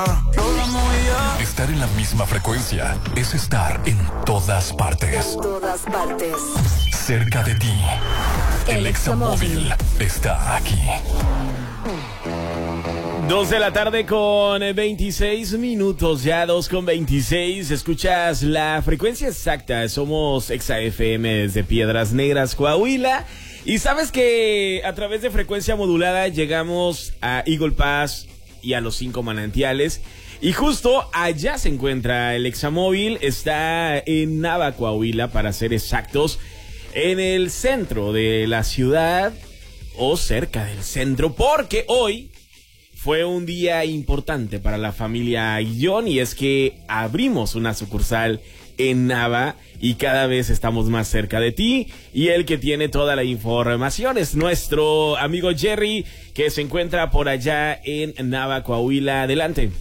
Estar en la misma frecuencia es estar en todas partes. En todas partes. Cerca de ti. El Examóvil está aquí. 2 de la tarde con 26 minutos, ya 2:26. Escuchas la frecuencia exacta. Somos Exa FM desde Piedras Negras, Coahuila. Y sabes que a través de frecuencia modulada llegamos a Eagle Pass y a los 5 manantiales. Y justo allá se encuentra el Examóvil. Está en Nava, Coahuila, para ser exactos, en el centro de la ciudad o cerca del centro, porque hoy fue un día importante para la familia Aguillón y es que abrimos una sucursal en Nava y cada vez estamos más cerca de ti, y el que tiene toda la información es nuestro amigo Jerry, que se encuentra por allá en Nava, Coahuila. Adelante.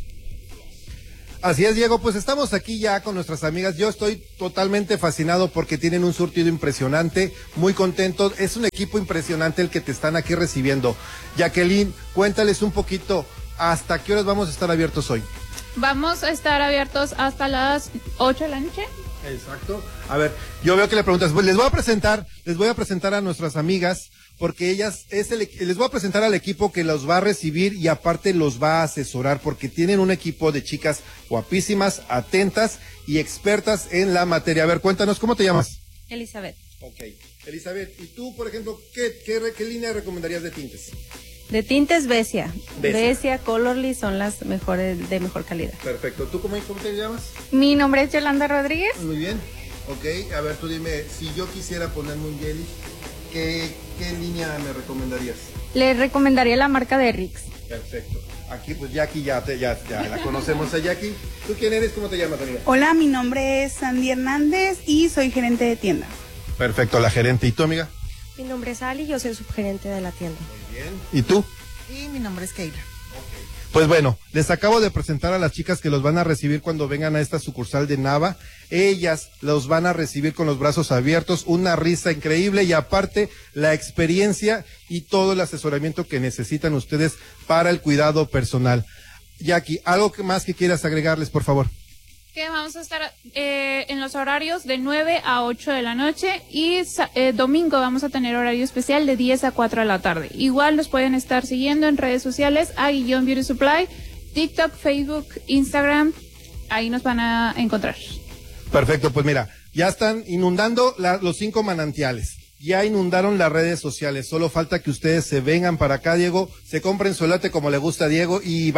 Así es, Diego, pues estamos aquí ya con nuestras amigas. Yo estoy totalmente fascinado porque tienen un surtido impresionante, muy contentos. Es un equipo impresionante el que te están aquí recibiendo. Jacqueline, cuéntales un poquito, ¿hasta qué horas vamos a estar abiertos hoy? Vamos a estar abiertos hasta las 8 de la noche. Exacto. A ver, yo veo que le preguntas, pues les voy a presentar a nuestras amigas, porque ellas, les voy a presentar al equipo que los va a recibir y aparte los va a asesorar, porque tienen un equipo de chicas guapísimas, atentas y expertas en la materia. A ver, cuéntanos, ¿cómo te llamas? Elizabeth. Ok. Elizabeth, ¿y tú, por ejemplo, qué línea recomendarías de tintes? De tintes Besia. Besia, Colorly son las mejores, de mejor calidad. Perfecto. ¿Tú cómo te llamas? Mi nombre es Yolanda Rodríguez. Muy bien. Ok, a ver, tú dime, si yo quisiera ponerme un jelly, ¿qué línea me recomendarías? Le recomendaría la marca de Rix. Perfecto. Aquí pues Jackie ya la conocemos a Jackie. ¿Tú quién eres? ¿Cómo te llamas, amiga? Hola, mi nombre es Sandy Hernández y soy gerente de tienda. Perfecto, la gerente. ¿Y tú, amiga? Mi nombre es Ali, yo soy subgerente de la tienda. Muy bien. ¿Y tú? Y mi nombre es Keila. Pues bueno, les acabo de presentar a las chicas que los van a recibir cuando vengan a esta sucursal de Nava. Ellas los van a recibir con los brazos abiertos, una risa increíble y aparte la experiencia y todo el asesoramiento que necesitan ustedes para el cuidado personal. Jackie, ¿algo más que quieras agregarles, por favor? Que vamos a estar en los horarios de 9 a 8 de la noche y domingo vamos a tener horario especial de 10 a 4 de la tarde. Igual los pueden estar siguiendo en redes sociales, Aguillón Beauty Supply, TikTok, Facebook, Instagram, ahí nos van a encontrar. Perfecto, pues mira, ya están inundando los 5 manantiales. Ya inundaron las redes sociales, solo falta que ustedes se vengan para acá, Diego, se compren su elote como le gusta a Diego y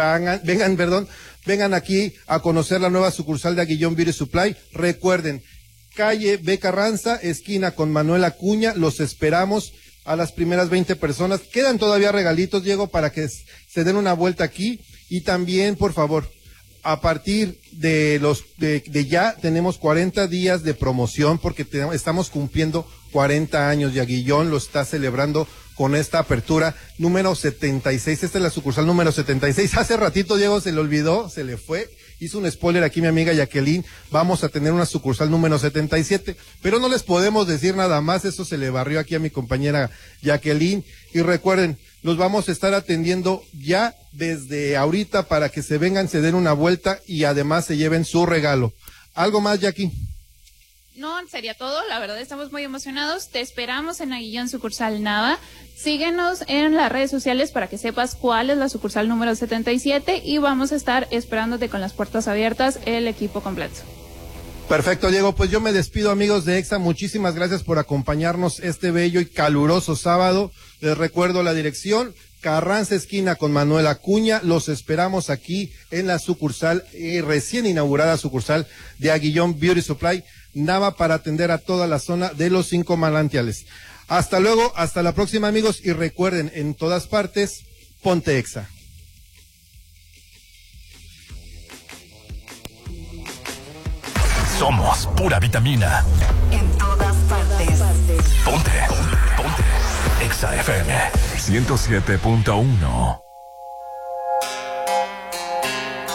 vengan aquí a conocer la nueva sucursal de Aguillón Beauty Supply. Recuerden, calle B. Carranza, esquina con Manuel Acuña, los esperamos a las primeras 20 personas. Quedan todavía regalitos, Diego, para que se den una vuelta aquí y también, por favor, a partir de ya tenemos 40 días de promoción porque estamos cumpliendo 40 años y Aguillón lo está celebrando con esta apertura número 76. Esta es la sucursal número 76. Hace ratito Diego se le olvidó, se le fue, hizo un spoiler aquí mi amiga Jacqueline. Vamos a tener una sucursal número 77, pero no les podemos decir nada más, eso se le barrió aquí a mi compañera Jacqueline. Y recuerden, los vamos a estar atendiendo ya desde ahorita para que se vengan, se den una vuelta y además se lleven su regalo. ¿Algo más, Jackie? No, sería todo, la verdad estamos muy emocionados, te esperamos en Aguillón sucursal Nava, síguenos en las redes sociales para que sepas cuál es la sucursal número 77 y vamos a estar esperándote con las puertas abiertas, el equipo completo. Perfecto, Diego, pues yo me despido, amigos de EXA, muchísimas gracias por acompañarnos este bello y caluroso sábado. Les recuerdo la dirección, Carranza esquina con Manuel Acuña, los esperamos aquí en la sucursal, recién inaugurada sucursal de Aguillón Beauty Supply, Nava, para atender a toda la zona de los 5 manantiales. Hasta luego, hasta la próxima, amigos, y recuerden, en todas partes, ponte EXA. Somos pura vitamina. En todas partes. Ponte Exa FM 107.1.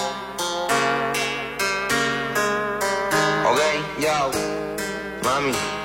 Ok, yo, mami.